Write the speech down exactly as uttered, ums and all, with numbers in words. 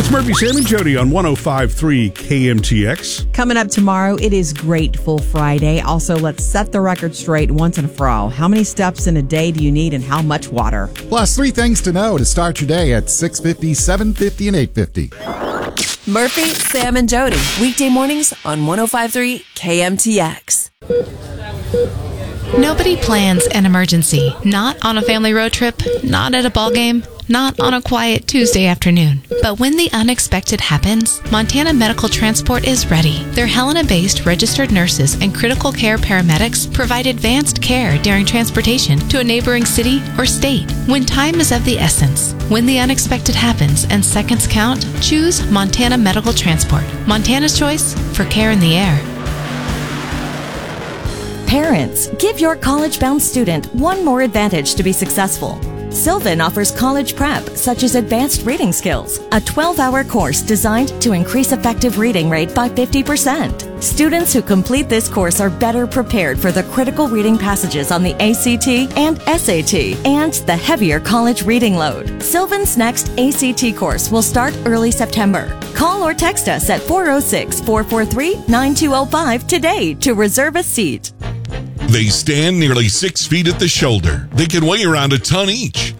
It's Murphy, Sam, and Jody on one oh five point three K M T X. Coming up tomorrow, it is Grateful Friday. Also, let's set the record straight once and for all. How many steps in a day do you need and how much water? Plus, three things to know to start your day at six fifty, seven fifty, and eight fifty. Murphy, Sam, and Jody. Weekday mornings on one oh five point three K M T X. Nobody plans an emergency. Not on a family road trip, not at a ball game, not on a quiet Tuesday afternoon. But when the unexpected happens, Montana Medical Transport is ready. Their Helena-based registered nurses and critical care paramedics provide advanced care during transportation to a neighboring city or state. When time is of the essence, when the unexpected happens and seconds count, choose Montana Medical Transport. Montana's choice for care in the air. Parents, give your college-bound student one more advantage to be successful. Sylvan offers college prep, such as advanced reading skills, a twelve-hour course designed to increase effective reading rate by fifty percent. Students who complete this course are better prepared for the critical reading passages on the A C T and S A T and the heavier college reading load. Sylvan's next A C T course will start early September. Call or text us at four oh six, four four three, nine two oh five today to reserve a seat. They stand nearly six feet at the shoulder. They can weigh around a ton each.